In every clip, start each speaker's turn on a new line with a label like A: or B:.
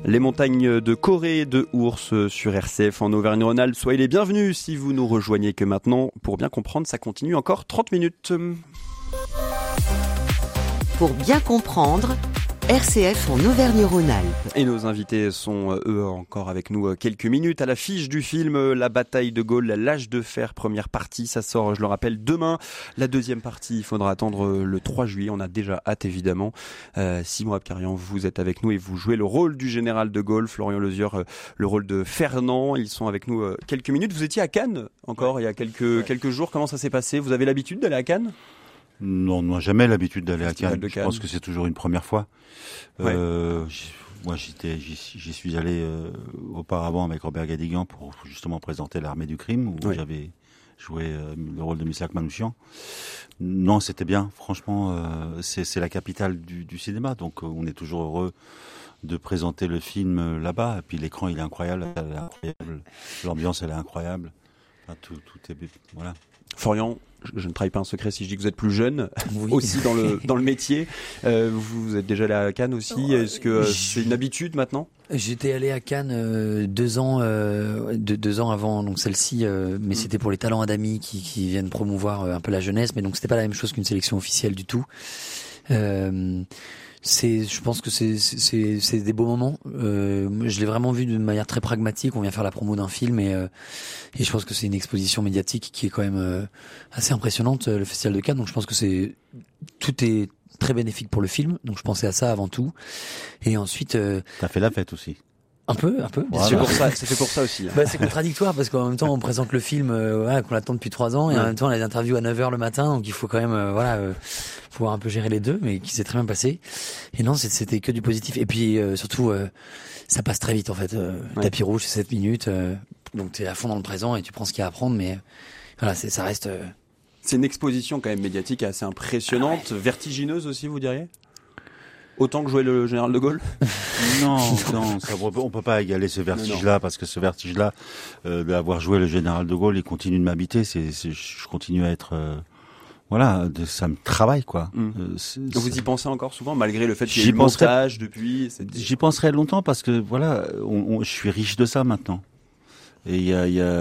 A: Les montagnes de Corée de Ours sur RCF en Auvergne-Rhône-Alpes. Soyez les bienvenus si vous nous rejoignez que maintenant. Pour bien comprendre, ça continue encore 30 minutes.
B: Pour bien comprendre, RCF en Auvergne-Rhône-Alpes.
A: Et nos invités sont eux encore avec nous quelques minutes. À l'affiche du film La bataille de Gaulle, l'âge de fer, première partie. Ça sort, je le rappelle, demain. La deuxième partie, il faudra attendre le 3 juillet. On a déjà hâte, évidemment. Simon Abkarian, vous êtes avec nous et vous jouez le rôle du général de Gaulle. Florian Lezieur, le rôle de Fernand. Ils sont avec nous quelques minutes. Vous étiez à Cannes encore il y a quelques jours. Comment ça s'est passé? Vous avez l'habitude d'aller à Cannes?
C: Non, on n'a jamais l'habitude d'aller à Cannes. Je pense que c'est toujours une première fois.
A: Ouais.
C: Moi, j'y suis allé auparavant avec Robert Guédiguian pour justement présenter l'Armée du crime, où j'avais joué le rôle de Missak Manouchian. Non, c'était bien. Franchement, c'est la capitale du cinéma, donc on est toujours heureux de présenter le film là-bas. Et puis l'écran, il est incroyable, l'ambiance, elle est incroyable. Enfin, tout est voilà.
A: Florian, je ne trahis pas un secret si je dis que vous êtes plus jeune, aussi dans le métier. Vous êtes déjà allé à Cannes aussi. Est-ce que c'est une habitude maintenant?
D: J'étais allé à Cannes 2 ans avant donc celle-ci, mais c'était pour les talents Adami qui viennent promouvoir un peu la jeunesse, mais donc c'était pas la même chose qu'une sélection officielle du tout. Je pense que c'est des beaux moments. Je l'ai vraiment vu d'une manière très pragmatique. On vient faire la promo d'un film et je pense que c'est une exposition médiatique qui est quand même assez impressionnante, le Festival de Cannes. Donc je pense que tout est très bénéfique pour le film. Donc je pensais à ça avant tout. Et ensuite,
C: t'as fait la fête aussi.
D: Un peu.
A: Voilà. C'est fait pour ça aussi.
D: Bah, c'est contradictoire parce qu'en même temps, on présente le film qu'on attend depuis 3 ans et en même temps, on a des interviews à 9h le matin, donc il faut quand même pouvoir un peu gérer les deux, mais qui s'est très bien passé. Et non, c'était que du positif. Et puis surtout, ça passe très vite en fait. Tapis rouge, c'est 7 minutes, donc t'es à fond dans le présent et tu prends ce qu'il y a à apprendre, mais voilà, ça reste...
A: C'est une exposition quand même médiatique assez impressionnante, vertigineuse aussi, vous diriez? Autant que jouer le général de Gaulle?
C: Non, on peut pas égaler ce vertige-là, parce que ce vertige-là, d'avoir joué le général de Gaulle, il continue de m'habiter. Je continue à être, ça me travaille, quoi.
A: Vous y pensez encore souvent, malgré le fait qu'il y ait eu le montage depuis?
C: J'y penserai longtemps, parce que je suis riche de ça maintenant. Et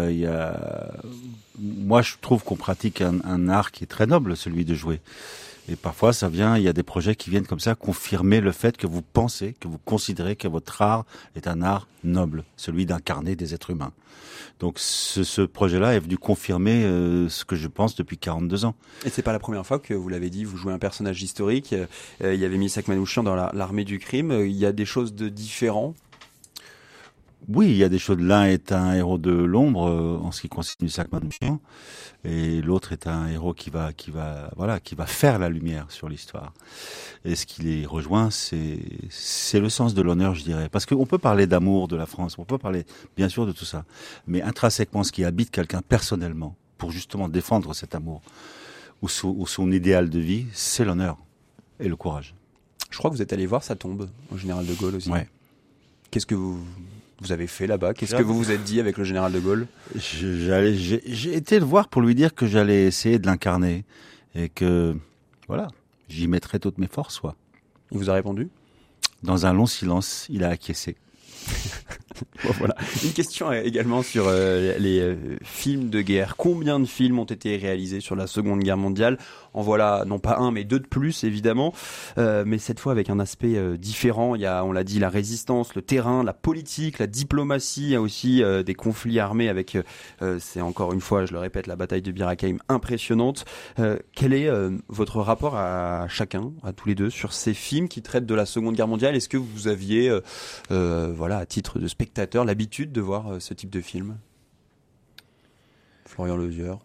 C: moi, je trouve qu'on pratique un art qui est très noble, celui de jouer. Et parfois, il y a des projets qui viennent comme ça confirmer le fait que vous pensez, que vous considérez que votre art est un art noble, celui d'incarner des êtres humains. Donc ce projet-là est venu confirmer ce que je pense depuis 42 ans.
A: Et c'est pas la première fois que vous l'avez dit, vous jouez un personnage historique. Il y avait Missak Manouchian dans l'Armée du crime. Il y a des choses de différents?
C: Oui, il y a des choses. L'un est un héros de l'ombre en ce qui concerne Missak Manouchian, et l'autre est un héros qui va faire la lumière sur l'histoire. Et ce qui les rejoint, c'est le sens de l'honneur, je dirais. Parce qu'on peut parler d'amour de la France, on peut parler bien sûr de tout ça, mais intrinsèquement, ce qui habite quelqu'un personnellement, pour justement défendre cet amour ou son idéal de vie, c'est l'honneur et le courage.
A: Je crois que vous êtes allé voir sa tombe au général de Gaulle aussi.
C: Ouais.
A: Qu'est-ce que vous avez fait là-bas? Qu'est-ce que vous vous êtes dit avec le général de Gaulle?
C: J'ai été le voir pour lui dire que j'allais essayer de l'incarner et que, j'y mettrais toutes mes forces, quoi.
A: Il vous a répondu?
C: Dans un long silence, il a acquiescé.
A: Bon, voilà. Une question également sur les films de guerre. Combien de films ont été réalisés sur la Seconde Guerre mondiale? En voilà, non pas un, mais 2 de plus, évidemment. Mais cette fois avec un aspect différent. Il y a, on l'a dit, la résistance, le terrain, la politique, la diplomatie. Il y a aussi des conflits armés avec, c'est encore une fois, je le répète, la bataille de Bir Hakeim impressionnante. Quel est votre rapport à chacun, à tous les deux, sur ces films qui traitent de la Seconde Guerre mondiale? Est-ce que vous aviez, à titre de spectateur, l'habitude de voir ce type de film? Florian Lezieur.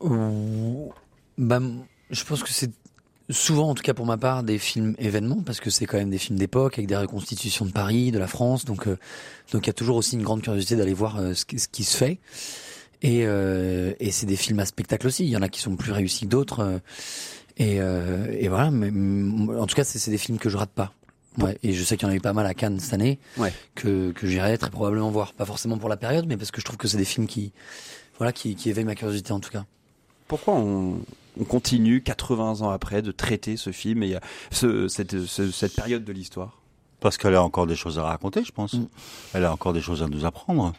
D: Je pense que c'est souvent, en tout cas pour ma part, des films événements, parce que c'est quand même des films d'époque avec des reconstitutions de Paris, de la France, donc il y a toujours aussi une grande curiosité d'aller voir ce qui se fait. Et c'est des films à spectacle aussi. Il y en a qui sont plus réussis que d'autres. Et voilà. Mais en tout cas, c'est des films que je rate pas. Ouais, et je sais qu'il y en a eu pas mal à Cannes cette année, que j'irai très probablement voir. Pas forcément pour la période, mais parce que je trouve que c'est des films qui éveillent ma curiosité en tout cas.
A: Pourquoi on continue 80 ans après de traiter ce film et cette période de l'histoire?
C: Parce qu'elle a encore des choses à raconter, je pense. Elle a encore des choses à nous apprendre.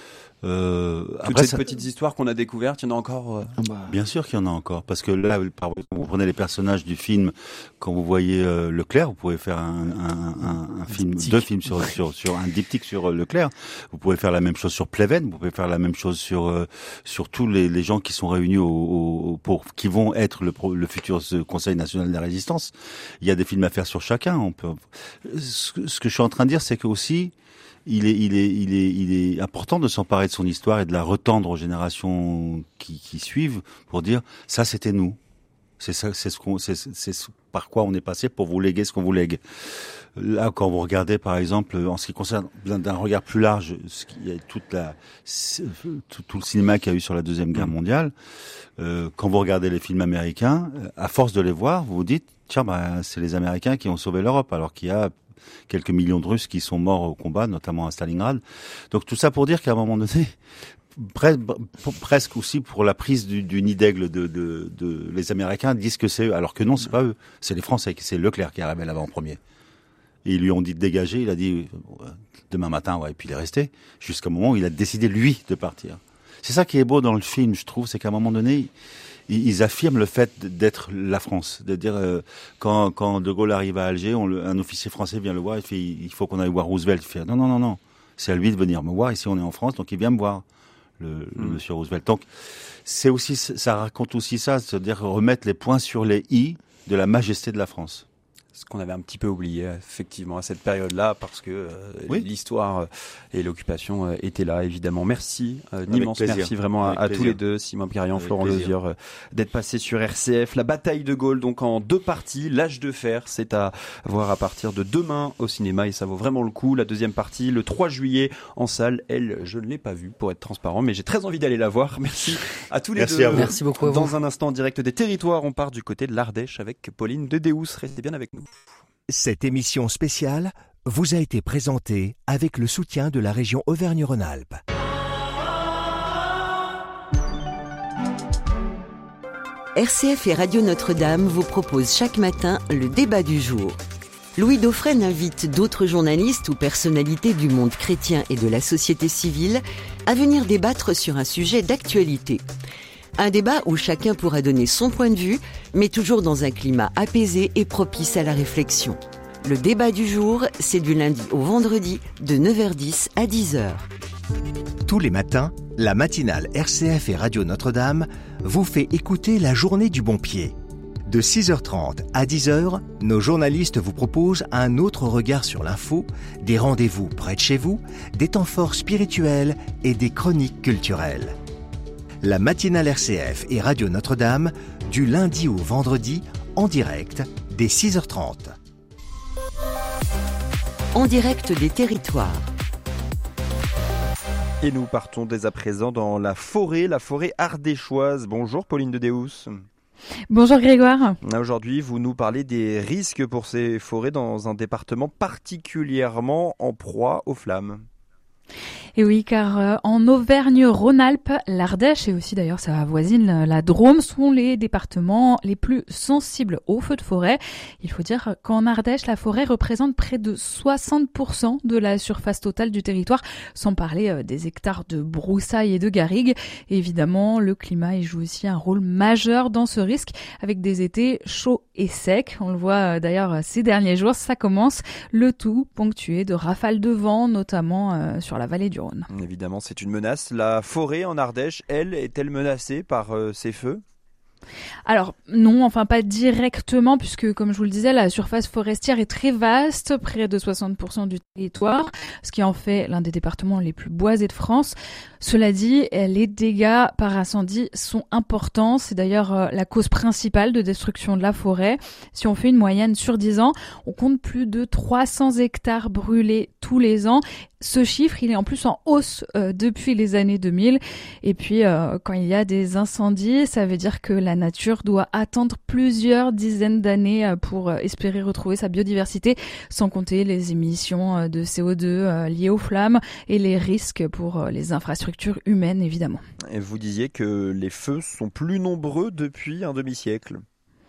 A: Toutes ces petites histoires qu'on a découvertes, il y en a encore.
C: Bien sûr qu'il y en a encore, parce que là, par exemple, vous prenez les personnages du film, quand vous voyez Leclerc, vous pouvez faire un film, deux films sur un diptyque sur Leclerc. Vous pouvez faire la même chose sur Pleven. Vous pouvez faire la même chose sur tous les gens qui sont réunis qui vont être le futur Conseil national de la résistance. Il y a des films à faire sur chacun. Ce que je suis en train de dire, c'est que aussi il est important de s'emparer de son histoire et de la retendre aux générations qui suivent pour dire ça c'était nous. C'est ça, c'est par quoi on est passé pour vous léguer ce qu'on vous lègue. Là, quand vous regardez, par exemple, en ce qui concerne d'un regard plus large, il y a tout le cinéma qu'il y a eu sur la Deuxième Guerre mondiale, quand vous regardez les films américains, à force de les voir, vous vous dites, tiens, c'est les Américains qui ont sauvé l'Europe, alors qu'il y a quelques millions de Russes qui sont morts au combat, notamment à Stalingrad. Donc tout ça pour dire qu'à un moment donné, presque aussi pour la prise du nid d'aigle de les Américains disent que c'est eux, alors que non, c'est pas eux, c'est les Français, c'est Leclerc qui est arrivé là-bas en premier. Et ils lui ont dit de dégager, il a dit demain matin, ouais, et puis il est resté jusqu'au moment où il a décidé lui de partir. C'est ça qui est beau dans le film, je trouve, c'est qu'à un moment donné, ils affirment le fait d'être la France, de dire quand De Gaulle arrive à Alger, un officier français vient le voir, il fait il faut qu'on aille voir Roosevelt. Il fait non, c'est à lui de venir me voir. Ici on est en France, donc il vient me voir, le monsieur Roosevelt. Donc c'est aussi, ça raconte aussi ça, c'est-à-dire remettre les points sur les i de la majesté de la France.
A: Ce qu'on avait un petit peu oublié, effectivement, à cette période-là, parce que l'histoire et l'occupation étaient là, évidemment. Merci, un immense merci vraiment à tous les deux, Simon Pirian, Florent Lezieur, d'être passés sur RCF. La bataille de Gaulle, donc en 2 parties. L'âge de fer, c'est à voir à partir de demain au cinéma, et ça vaut vraiment le coup. La deuxième partie, le 3 juillet, en salle. Elle, je ne l'ai pas vue, pour être transparent, mais j'ai très envie d'aller la voir. Merci à tous les deux.
C: À vous.
D: Merci beaucoup à vous.
A: Dans un instant, en direct des territoires, on part du côté de l'Ardèche avec Pauline de Deus. Restez bien avec nous.
E: Cette émission spéciale vous a été présentée avec le soutien de la région Auvergne-Rhône-Alpes.
B: RCF et Radio Notre-Dame vous proposent chaque matin le débat du jour. Louis Dauphren invite d'autres journalistes ou personnalités du monde chrétien et de la société civile à venir débattre sur un sujet d'actualité. Un débat où chacun pourra donner son point de vue, mais toujours dans un climat apaisé et propice à la réflexion. Le débat du jour, c'est du lundi au vendredi de 9h10 à 10h.
E: Tous les matins, la matinale RCF et Radio Notre-Dame vous fait écouter la journée du bon pied. De 6h30 à 10h, nos journalistes vous proposent un autre regard sur l'info, des rendez-vous près de chez vous, des temps forts spirituels et des chroniques culturelles. La matinale RCF et Radio Notre-Dame, du lundi au vendredi, en direct, dès 6h30.
B: En direct des territoires.
A: Et nous partons dès à présent dans la forêt ardéchoise. Bonjour Pauline de Deus.
F: Bonjour Grégoire.
A: Aujourd'hui, vous nous parlez des risques pour ces forêts dans un département particulièrement en proie aux flammes.
F: Et oui, car en Auvergne-Rhône-Alpes, l'Ardèche et aussi d'ailleurs sa voisine la Drôme sont les départements les plus sensibles aux feux de forêt. Il faut dire qu'en Ardèche, la forêt représente près de 60% de la surface totale du territoire, sans parler des hectares de broussailles et de garrigues. Et évidemment, le climat y joue aussi un rôle majeur dans ce risque, avec des étés chauds et secs. On le voit d'ailleurs ces derniers jours, ça commence, le tout ponctué de rafales de vent, notamment sur la vallée du Rhône.
A: Évidemment, c'est une menace. La forêt en Ardèche, elle, est-elle menacée par ces feux ?
F: Alors non, enfin pas directement, puisque comme je vous le disais, la surface forestière est très vaste, près de 60% du territoire, ce qui en fait l'un des départements les plus boisés de France. Cela dit, les dégâts par incendie sont importants, c'est d'ailleurs la cause principale de destruction de la forêt. Si on fait une moyenne sur 10 ans, on compte plus de 300 hectares brûlés tous les ans. Ce chiffre, il est en plus en hausse depuis les années 2000. Et puis, quand il y a des incendies, ça veut dire que la nature doit attendre plusieurs dizaines d'années pour espérer retrouver sa biodiversité, sans compter les émissions de CO2 liées aux flammes et les risques pour les infrastructures humaines, évidemment.
A: Et vous disiez que les feux sont plus nombreux depuis un demi-siècle.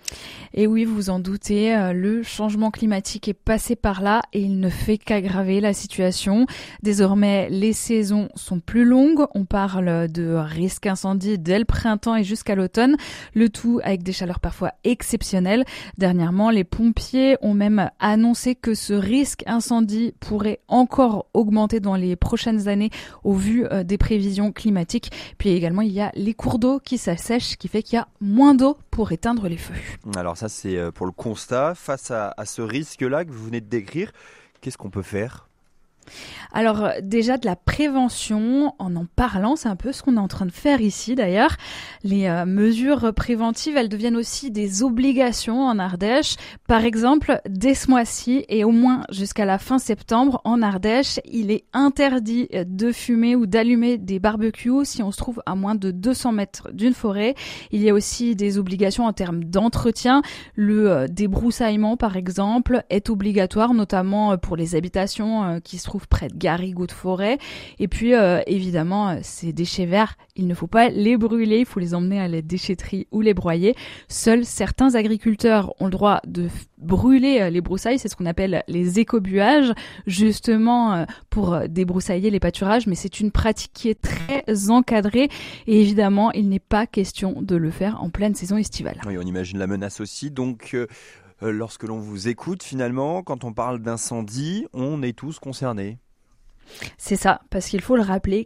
F: Et oui, vous vous en doutez, le changement climatique est passé par là et il ne fait qu'aggraver la situation. Désormais, les saisons sont plus longues. On parle de risque incendie dès le printemps et jusqu'à l'automne. Le tout avec des chaleurs parfois exceptionnelles. Dernièrement, les pompiers ont même annoncé que ce risque incendie pourrait encore augmenter dans les prochaines années au vu des prévisions climatiques. Puis également, il y a les cours d'eau qui s'assèchent, ce qui fait qu'il y a moins d'eau pour éteindre les feux.
A: Alors ça, c'est pour le constat. Face à ce risque-là que vous venez de décrire, qu'est-ce qu'on peut faire ?
F: Alors déjà de la prévention, en parlant, c'est un peu ce qu'on est en train de faire ici d'ailleurs. Les mesures préventives, elles deviennent aussi des obligations en Ardèche. Par exemple, dès ce mois-ci et au moins jusqu'à la fin septembre, en Ardèche, il est interdit de fumer ou d'allumer des barbecues si on se trouve à moins de 200 mètres d'une forêt. Il y a aussi des obligations en termes d'entretien. Le débroussaillement, par exemple, est obligatoire, notamment pour les habitations qui se trouvent près de garrigues ou de forêt. Et puis, évidemment, ces déchets verts, il ne faut pas les brûler, il faut les emmener à la déchetterie ou les broyer. Seuls certains agriculteurs ont le droit de brûler les broussailles, c'est ce qu'on appelle les écobuages, justement pour débroussailler les pâturages, mais c'est une pratique qui est très encadrée et évidemment, il n'est pas question de le faire en pleine saison estivale.
A: Oui, on imagine la menace aussi, donc lorsque l'on vous écoute, finalement, quand on parle d'incendie, on est tous concernés.
F: C'est ça, parce qu'il faut le rappeler,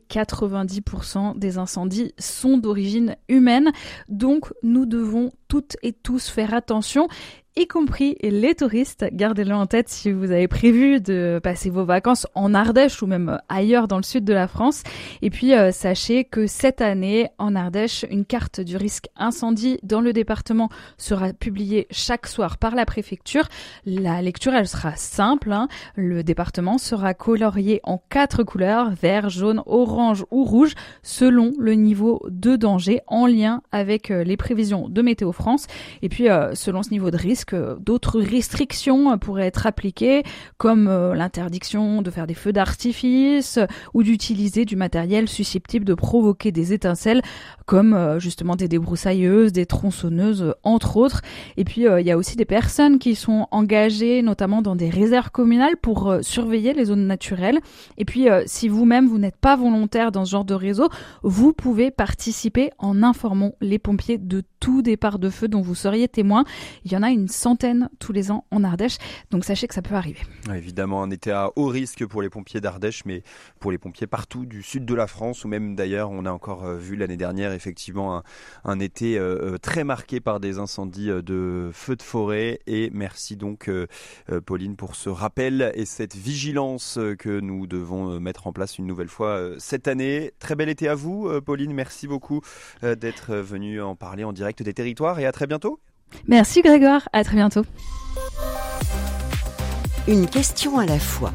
F: 90% des incendies sont d'origine humaine, donc nous devons toutes et tous faire attention, y compris les touristes. Gardez-le en tête si vous avez prévu de passer vos vacances en Ardèche ou même ailleurs dans le sud de la France. Et puis, sachez que cette année, en Ardèche, une carte du risque incendie dans le département sera publiée chaque soir par la préfecture. La lecture, elle sera simple, hein. Le département sera colorié en 4 couleurs, vert, jaune, orange ou rouge, selon le niveau de danger en lien avec les prévisions de Météo France. Et puis, selon ce niveau de risque, d'autres restrictions pourraient être appliquées, comme l'interdiction de faire des feux d'artifice ou d'utiliser du matériel susceptible de provoquer des étincelles, comme justement des débroussailleuses, des tronçonneuses, entre autres. Et puis, il y a aussi des personnes qui sont engagées, notamment dans des réserves communales, pour surveiller les zones naturelles. Et puis, si vous-même, vous n'êtes pas volontaire dans ce genre de réseau, vous pouvez participer en informant les pompiers de tout départ de feu dont vous seriez témoin. Il y en a une centaine tous les ans en Ardèche, donc sachez que ça peut arriver.
A: Évidemment, un été à haut risque pour les pompiers d'Ardèche, mais pour les pompiers partout du sud de la France, ou même d'ailleurs, on a encore vu l'année dernière effectivement un été très marqué par des incendies de feux de forêt. Et merci donc Pauline pour ce rappel et cette vigilance que nous devons mettre en place une nouvelle fois cette année. Très bel été à vous Pauline, merci beaucoup d'être venue en parler en direct des territoires et à très bientôt.
F: Merci Grégoire, à très bientôt.
B: Une question à la fois.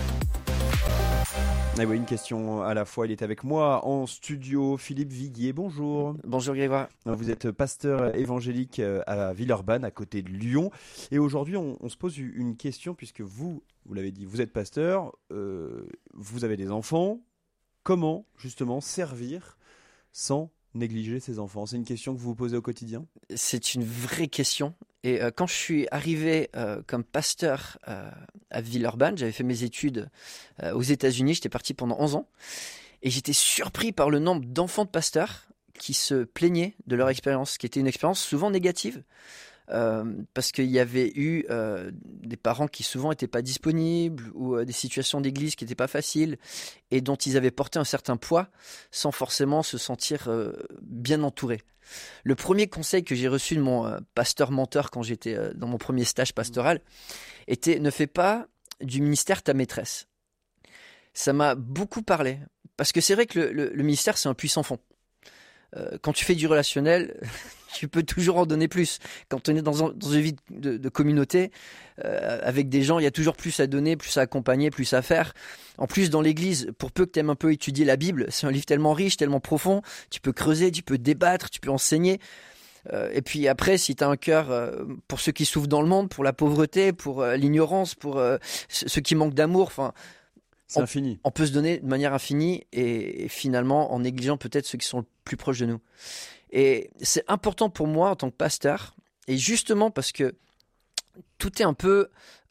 A: Eh oui, une question à la fois. Il est avec moi en studio, Philippe Viguier. Bonjour.
G: Bonjour Grégoire.
A: Vous êtes pasteur évangélique à Villeurbanne, à côté de Lyon. Et aujourd'hui, on se pose une question, puisque vous l'avez dit, vous êtes pasteur, vous avez des enfants. Comment, justement, servir sans négliger ses enfants? C'est une question que vous vous posez au quotidien?
G: C'est une vraie question. Et quand je suis arrivé comme pasteur à Villeurbanne, j'avais fait mes études aux États-Unis, j'étais parti pendant 11 ans, et j'étais surpris par le nombre d'enfants de pasteurs qui se plaignaient de leur expérience, qui était une expérience souvent négative. Parce qu'il y avait eu des parents qui souvent n'étaient pas disponibles ou des situations d'église qui n'étaient pas faciles et dont ils avaient porté un certain poids sans forcément se sentir bien entourés. Le premier conseil que j'ai reçu de mon pasteur mentor quand j'étais dans mon premier stage pastoral était « Ne fais pas du ministère ta maîtresse ». Ça m'a beaucoup parlé parce que c'est vrai que le ministère c'est un puits sans fond. Quand tu fais du relationnel, tu peux toujours en donner plus. Quand on est dans une vie de communauté, avec des gens, il y a toujours plus à donner, plus à accompagner, plus à faire. En plus, dans l'église, pour peu que tu aimes un peu étudier la Bible, c'est un livre tellement riche, tellement profond, tu peux creuser, tu peux débattre, tu peux enseigner. Et puis après, si tu as un cœur pour ceux qui souffrent dans le monde, pour la pauvreté, pour l'ignorance, pour ceux qui manquent d'amour, enfin...
A: C'est infini.
G: On peut se donner de manière infinie et finalement en négligeant peut-être ceux qui sont le plus proches de nous. Et c'est important pour moi en tant que pasteur Et justement parce que tout est un peu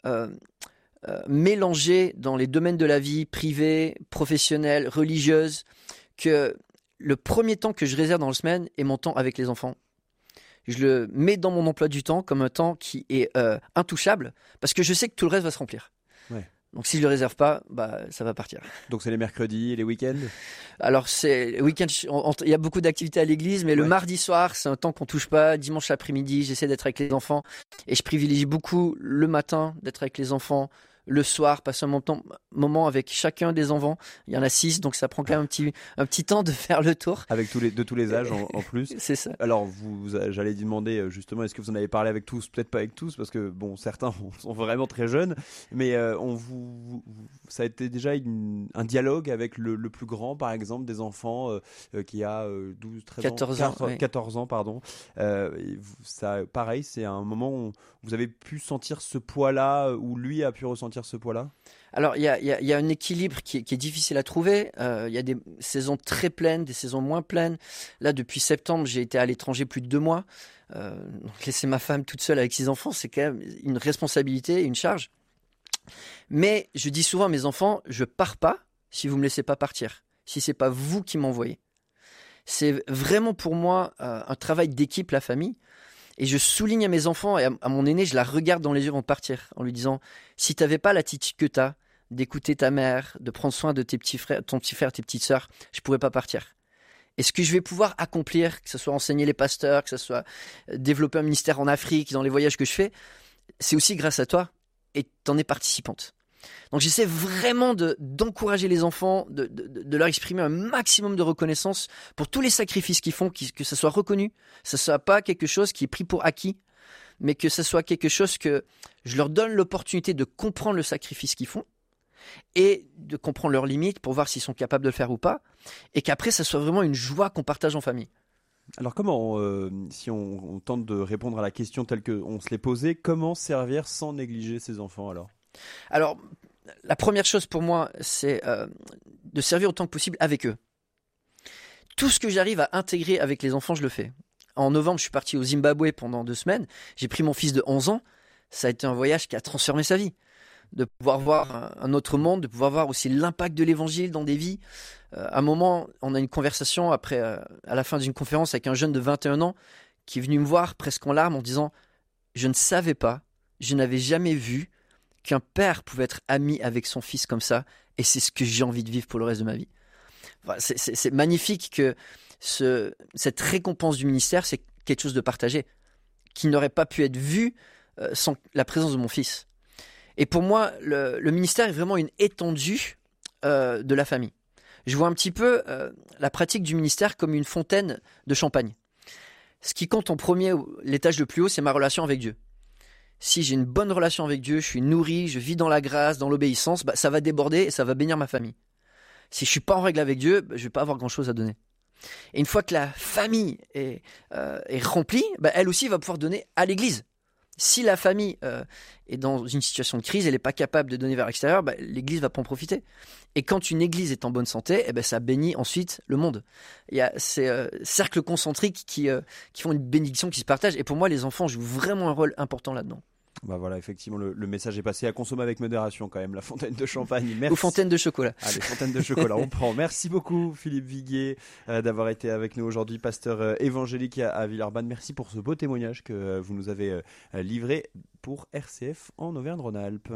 G: mélangé dans les domaines de la vie, privée, professionnelle, religieuse, que le premier temps que je réserve dans la semaine est mon temps avec les enfants. Je le mets dans mon emploi du temps comme un temps qui est intouchable, parce que je sais que tout le reste va se remplir.
A: Ouais.
G: Donc si je le réserve pas, ça va partir.
A: Donc c'est les mercredis et les week-ends?
G: Alors c'est week-end, il y a beaucoup d'activités à l'église, mais le mardi soir, c'est un temps qu'on touche pas. Dimanche après-midi, j'essaie d'être avec les enfants et je privilégie beaucoup le matin d'être avec les enfants. Le soir, passer un moment avec chacun des enfants. Il y en a 6, donc ça prend quand même un petit temps de faire le tour.
A: Avec tous les âges en plus.
G: C'est ça.
A: Alors, j'allais demander justement, est-ce que vous en avez parlé avec tous? Peut-être pas avec tous, parce que bon, certains sont vraiment très jeunes, mais ça a été déjà un dialogue avec le plus grand, par exemple, des enfants qui a 12, 13
G: 14 ans,
A: 14 ans, pardon. Ça, pareil, c'est un moment où vous avez pu sentir ce poids-là, où lui a pu ressentir ce poids-là?
G: Alors, il y a un équilibre qui est difficile à trouver. Il y a des saisons très pleines, des saisons moins pleines. Là, depuis septembre, j'ai été à l'étranger plus de 2 mois. Donc laisser ma femme toute seule avec 6 enfants, c'est quand même une responsabilité, une charge. Mais je dis souvent à mes enfants, je pars pas si vous me laissez pas partir, si c'est pas vous qui m'envoyez. C'est vraiment pour moi un travail d'équipe, la famille. Et je souligne à mes enfants et à mon aîné, je la regarde dans les yeux avant de partir, en lui disant, si t'avais pas l'attitude que t'as, d'écouter ta mère, de prendre soin de tes petits frères, ton petit frère, tes petites sœurs, je pourrais pas partir. Et ce que je vais pouvoir accomplir, que ce soit enseigner les pasteurs, que ce soit développer un ministère en Afrique, dans les voyages que je fais, c'est aussi grâce à toi et t'en es participante. Donc j'essaie vraiment d'encourager les enfants, de leur exprimer un maximum de reconnaissance pour tous les sacrifices qu'ils font, que ça soit reconnu, que ce soit pas quelque chose qui est pris pour acquis, mais que ce soit quelque chose que je leur donne l'opportunité de comprendre le sacrifice qu'ils font et de comprendre leurs limites pour voir s'ils sont capables de le faire ou pas, et qu'après ça soit vraiment une joie qu'on partage en famille.
A: Alors comment, si on tente de répondre à la question telle qu'on se l'est posée, comment servir sans négliger ses enfants alors?
G: Alors, la première chose pour moi, c'est de servir autant que possible avec eux. Tout ce que j'arrive à intégrer avec les enfants, je le fais. En novembre, je suis parti au Zimbabwe pendant 2 semaines. J'ai pris mon fils de 11 ans. Ça a été un voyage qui a transformé sa vie. De pouvoir voir un autre monde, de pouvoir voir aussi l'impact de l'évangile dans des vies. À un moment, on a une conversation après, à la fin d'une conférence avec un jeune de 21 ans qui est venu me voir presque en larmes en disant « Je ne savais pas, je n'avais jamais vu qu'un père pouvait être ami avec son fils comme ça, et c'est ce que j'ai envie de vivre pour le reste de ma vie. » Enfin, c'est magnifique que cette récompense du ministère, c'est quelque chose de partagé, qui n'aurait pas pu être vu sans la présence de mon fils. Et pour moi, le ministère est vraiment une étendue de la famille. Je vois un petit peu la pratique du ministère comme une fontaine de champagne. Ce qui compte en premier, l'étage le plus haut, c'est ma relation avec Dieu. Si j'ai une bonne relation avec Dieu, je suis nourri, je vis dans la grâce, dans l'obéissance, ça va déborder et ça va bénir ma famille. Si je suis pas en règle avec Dieu, je vais pas avoir grand-chose à donner. Et une fois que la famille est remplie, elle aussi va pouvoir donner à l'Église. Si la famille est dans une situation de crise, elle n'est pas capable de donner vers l'extérieur, l'Église va pas en profiter. Et quand une Église est en bonne santé, ça bénit ensuite le monde. Il y a ces cercles concentriques qui font une bénédiction qui se partagent. Et pour moi, les enfants jouent vraiment un rôle important là-dedans.
A: Voilà, effectivement, le message est passé. À consommer avec modération quand même, la fontaine de champagne. Merci.
G: Ou fontaine de chocolat.
A: Allez, fontaine de chocolat, on prend. Merci beaucoup Philippe Viguier d'avoir été avec nous aujourd'hui, pasteur évangélique à Villeurbanne. Merci pour ce beau témoignage que vous nous avez livré pour RCF en Auvergne-Rhône-Alpes.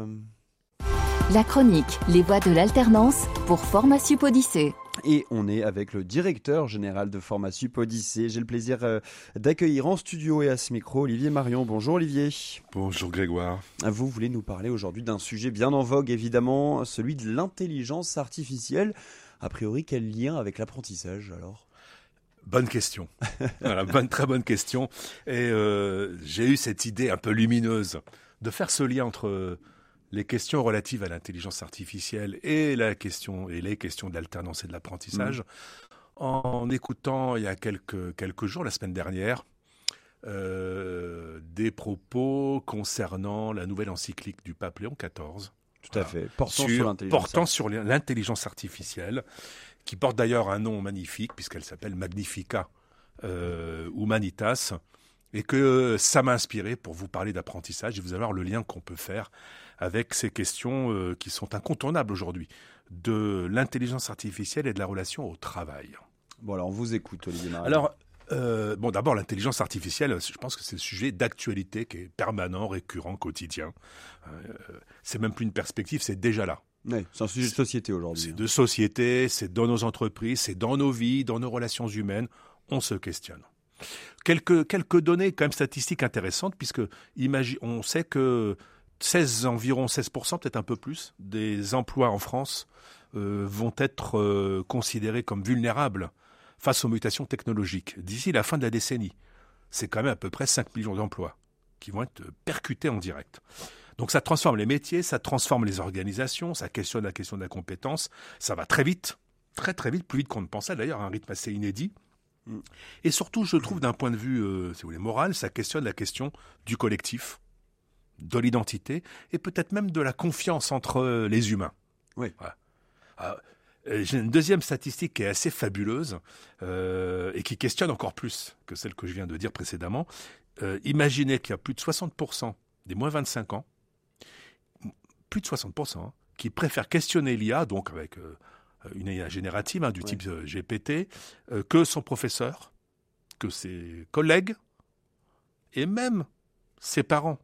H: La chronique Les Voix de l'Alternance pour Formasup Odyssée.
A: Et on est avec le directeur général de Formasup Odyssée. J'ai le plaisir d'accueillir en studio et à ce micro Olivier Marion. Bonjour Olivier.
I: Bonjour Grégoire.
A: Vous voulez nous parler aujourd'hui d'un sujet bien en vogue évidemment, celui de l'intelligence artificielle. A priori, quel lien avec l'apprentissage alors ?
I: Bonne question. Voilà, très bonne question. Et j'ai eu cette idée un peu lumineuse de faire ce lien entre les questions relatives à l'intelligence artificielle et les questions de l'alternance et de l'apprentissage, en écoutant il y a quelques jours, la semaine dernière, des propos concernant la nouvelle encyclique du pape Léon XIV.
A: Tout à fait.
I: Portant sur l'intelligence artificielle, qui porte d'ailleurs un nom magnifique, puisqu'elle s'appelle Magnificat Humanitas, Et que ça m'a inspiré pour vous parler d'apprentissage et vous allez voir le lien qu'on peut faire avec ces questions qui sont incontournables aujourd'hui, de l'intelligence artificielle et de la relation au travail.
A: Bon, alors on vous écoute, Olivier Marais.
I: Alors, d'abord, l'intelligence artificielle, je pense que c'est le sujet d'actualité qui est permanent, récurrent, quotidien. C'est même plus une perspective, c'est déjà là.
A: Ouais, c'est un sujet de société aujourd'hui.
I: C'est de société, c'est dans nos entreprises, c'est dans nos vies, dans nos relations humaines. On se questionne. Quelques données quand même statistiques intéressantes, puisque on sait que environ 16%, peut-être un peu plus, des emplois en France vont être considérés comme vulnérables face aux mutations technologiques d'ici la fin de la décennie. C'est quand même à peu près 5 millions d'emplois qui vont être percutés en direct. Donc ça transforme les métiers, ça transforme les organisations, ça questionne la question de la compétence, ça va très vite, très très vite, plus vite qu'on ne pensait d'ailleurs, à un rythme assez inédit. Et surtout, je trouve, d'un point de vue si vous voulez, moral, ça questionne la question du collectif, de l'identité, et peut-être même de la confiance entre les humains.
A: Oui.
I: Voilà. J'ai une deuxième statistique qui est assez fabuleuse et qui questionne encore plus que celle que je viens de dire précédemment. Imaginez qu'il y a plus de 60% des moins 25 ans, plus de 60%, qui préfèrent questionner l'IA, donc avec une IA générative du type GPT, que son professeur, que ses collègues et même ses parents.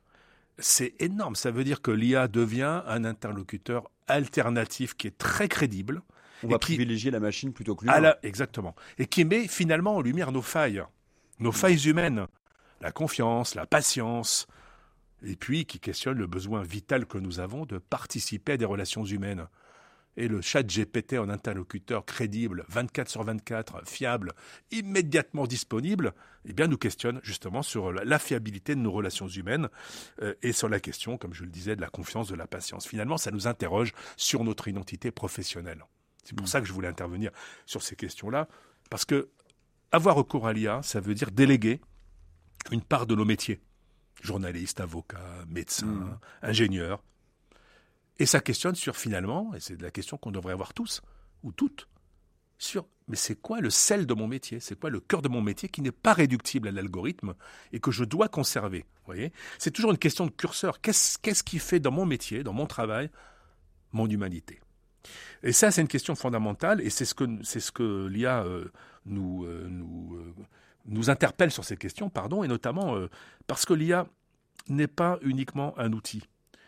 I: C'est énorme. Ça veut dire que l'IA devient un interlocuteur alternatif qui est très crédible.
A: On va privilégier la machine plutôt que l'humain.
I: Exactement. Et qui met finalement en lumière nos failles humaines, la confiance, la patience, et puis qui questionne le besoin vital que nous avons de participer à des relations humaines. Et le chat GPT en interlocuteur crédible, 24/24, fiable, immédiatement disponible, eh bien nous questionne justement sur la fiabilité de nos relations humaines et sur la question, comme je le disais, de la confiance, de la patience. Finalement, ça nous interroge sur notre identité professionnelle. C'est pour ça que je voulais intervenir sur ces questions-là, parce que avoir recours à l'IA, ça veut dire déléguer une part de nos métiers. Journalistes, avocats, médecins, ingénieurs. Et ça questionne sur finalement, et c'est de la question qu'on devrait avoir tous, ou toutes, sur mais c'est quoi le sel de mon métier, c'est quoi le cœur de mon métier qui n'est pas réductible à l'algorithme et que je dois conserver. Vous voyez, c'est toujours une question de curseur. Qu'est-ce qui fait dans mon métier, dans mon travail, mon humanité? Et ça, c'est une question fondamentale et c'est ce que l'IA nous interpelle sur ces questions, et notamment parce que l'IA n'est pas uniquement un outil.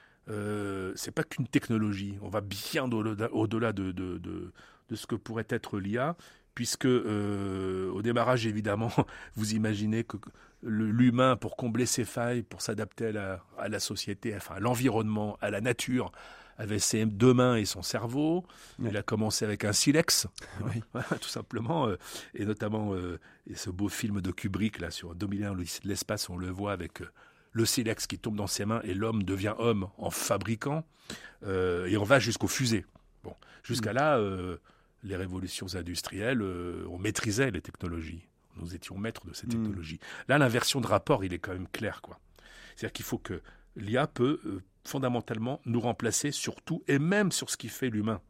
I: C'est pas qu'une technologie. On va bien au-delà de ce que pourrait être l'IA, puisque au démarrage, évidemment, vous imaginez que l'humain, pour combler ses failles, pour s'adapter à la société, enfin à l'environnement, à la nature, avait ses deux mains et son cerveau. Il a commencé avec un silex, tout simplement, et notamment et ce beau film de Kubrick là sur 2001, l'Odyssée de l'espace, on le voit avec le silex qui tombe dans ses mains et l'homme devient homme en fabriquant, et on va jusqu'aux fusées. Bon, jusqu'à là, les révolutions industrielles, on maîtrisait les technologies. Nous étions maîtres de ces technologies. Là, l'inversion de rapport, il est quand même clair, quoi. C'est-à-dire qu'il faut que l'IA peut fondamentalement nous remplacer sur tout et même sur ce qui fait l'humain.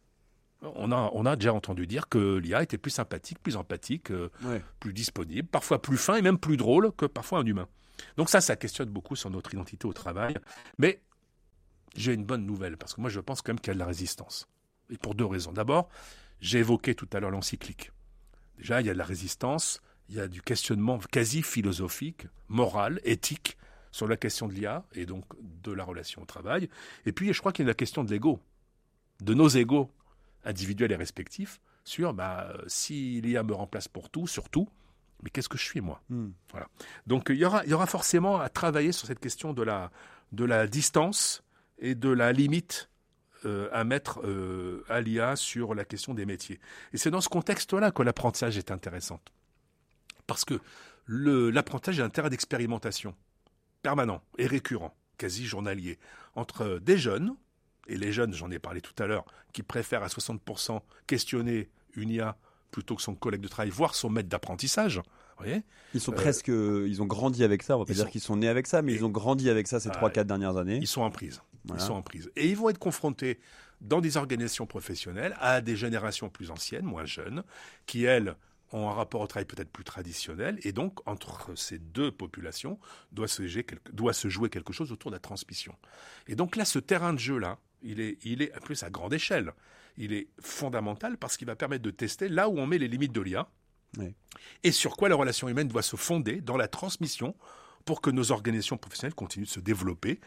I: On a déjà entendu dire que l'IA était plus sympathique, plus empathique, plus disponible, parfois plus fin et même plus drôle que parfois un humain. Donc ça questionne beaucoup sur notre identité au travail. Mais j'ai une bonne nouvelle, parce que moi je pense quand même qu'il y a de la résistance. Et pour deux raisons. D'abord, j'ai évoqué tout à l'heure l'encyclique. Déjà, il y a de la résistance, il y a du questionnement quasi philosophique, moral, éthique, sur la question de l'IA et donc de la relation au travail. Et puis, je crois qu'il y a la question de l'ego, de nos égos individuels et respectifs, sur si l'IA me remplace pour tout, sur tout, mais qu'est-ce que je suis, moi? Voilà. Donc, il y aura forcément à travailler sur cette question de la distance et de la limite à mettre à l'IA sur la question des métiers. Et c'est dans ce contexte-là que l'apprentissage est intéressant. Parce que l'apprentissage est un terrain d'expérimentation permanent et récurrent, quasi journalier, entre des jeunes, et les jeunes, j'en ai parlé tout à l'heure, qui préfèrent à 60% questionner une IA plutôt que son collègue de travail, voire son maître d'apprentissage. Vous voyez,
A: ils sont ils ont grandi avec ça, on va pas dire qu'ils sont nés avec ça, mais ils ont grandi avec ça ces 3-4 dernières années.
I: Ils sont en prise. Voilà. Ils sont en prise. Et ils vont être confrontés dans des organisations professionnelles à des générations plus anciennes, moins jeunes, qui, elles, ont un rapport au travail peut-être plus traditionnel, et donc entre ces deux populations doit se jouer quelque chose autour de la transmission. Et donc là, ce terrain de jeu-là, il est à plus à grande échelle. Il est fondamental parce qu'il va permettre de tester là où on met les limites de l'IA, et sur quoi la relation humaine doit se fonder dans la transmission pour que nos organisations professionnelles continuent de se développer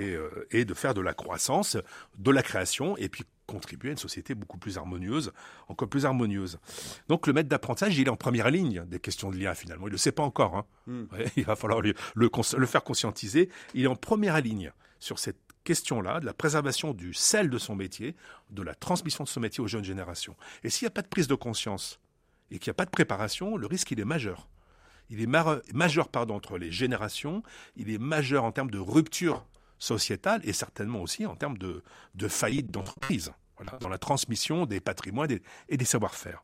I: et de faire de la croissance, de la création, et puis contribuer à une société beaucoup plus harmonieuse, encore plus harmonieuse. Donc le maître d'apprentissage, il est en première ligne des questions de l'IA finalement. Il ne le sait pas encore. Hein. Ouais, il va falloir le faire conscientiser. Il est en première ligne sur cette question-là, de la préservation du sel de son métier, de la transmission de son métier aux jeunes générations. Et s'il n'y a pas de prise de conscience et qu'il n'y a pas de préparation, le risque, il est majeur. Il est majeur entre les générations, il est majeur en termes de rupture sociétale et certainement aussi en termes de faillite d'entreprise, voilà, dans la transmission des patrimoines et des savoir-faire.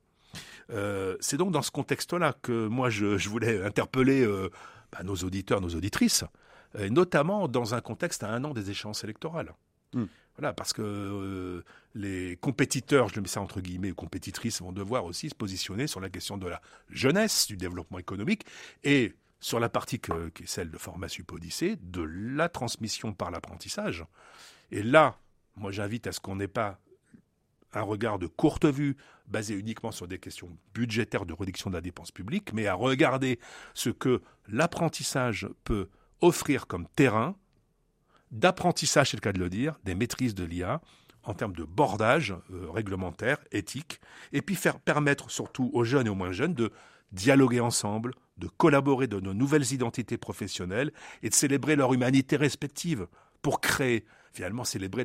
I: C'est donc dans ce contexte-là que moi je voulais interpeller nos auditeurs, nos auditrices, notamment dans un contexte à 1 an des échéances électorales. Voilà, parce que les compétiteurs, je le mets ça entre guillemets, compétitrices, vont devoir aussi se positionner sur la question de la jeunesse, du développement économique, et sur la partie qui est celle de Format Sup Odyssée, de la transmission par l'apprentissage. Et là, moi j'invite à ce qu'on n'ait pas un regard de courte vue basé uniquement sur des questions budgétaires de réduction de la dépense publique, mais à regarder ce que l'apprentissage peut offrir comme terrain d'apprentissage, c'est le cas de le dire, des maîtrises de l'IA en termes de bordage réglementaire, éthique, et puis permettre surtout aux jeunes et aux moins jeunes de dialoguer ensemble, de collaborer de nos nouvelles identités professionnelles et de célébrer leur humanité respective pour créer, finalement, célébrer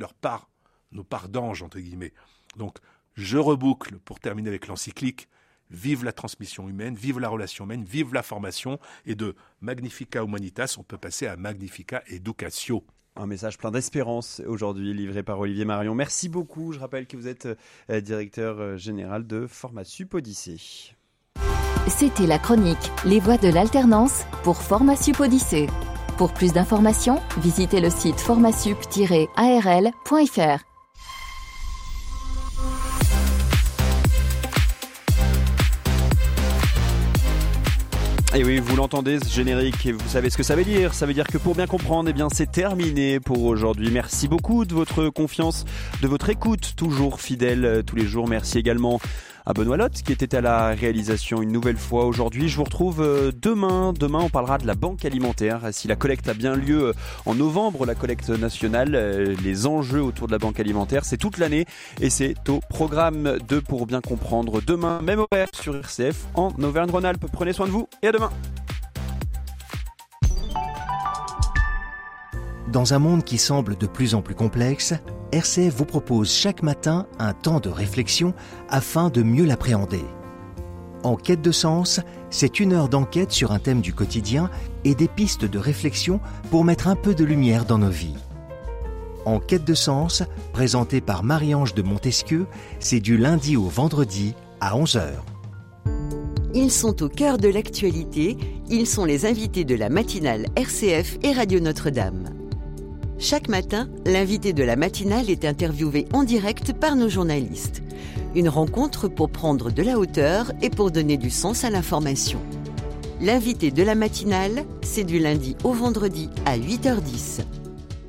I: nos parts d'ange, entre guillemets. Donc, je reboucle pour terminer avec l'encyclique. Vive la transmission humaine, vive la relation humaine, vive la formation, et de Magnifica Humanitas, on peut passer à Magnifica Educatio.
A: Un message plein d'espérance aujourd'hui, livré par Olivier Marion. Merci beaucoup. Je rappelle que vous êtes directeur général de Format Sup Odyssée.
H: C'était la chronique Les Voix de l'Alternance pour Format Sup Odyssée. Pour plus d'informations, visitez le site formasup-arl.fr.
A: Et oui, vous l'entendez, ce générique, et vous savez ce que ça veut dire. Ça veut dire que pour bien comprendre, eh bien, c'est terminé pour aujourd'hui. Merci beaucoup de votre confiance, de votre écoute, toujours fidèle tous les jours. Merci également à Benoît Lotte qui était à la réalisation une nouvelle fois aujourd'hui. Je vous retrouve demain. Demain, on parlera de la banque alimentaire. Si la collecte a bien lieu en novembre, la collecte nationale, les enjeux autour de la banque alimentaire, c'est toute l'année et c'est au programme de Pour bien comprendre. Demain, même horaire sur RCF en Auvergne-Rhône-Alpes. Prenez soin de vous et à demain.
E: Dans un monde qui semble de plus en plus complexe, RCF vous propose chaque matin un temps de réflexion afin de mieux l'appréhender. En quête de sens, c'est 1 heure d'enquête sur un thème du quotidien et des pistes de réflexion pour mettre un peu de lumière dans nos vies. En quête de sens, présenté par Marie-Ange de Montesquieu, c'est du lundi au vendredi à 11h.
B: Ils sont au cœur de l'actualité, ils sont les invités de la matinale RCF et Radio Notre-Dame. Chaque matin, l'invité de la matinale est interviewé en direct par nos journalistes. Une rencontre pour prendre de la hauteur et pour donner du sens à l'information. L'invité de la matinale, c'est du lundi au vendredi à 8h10.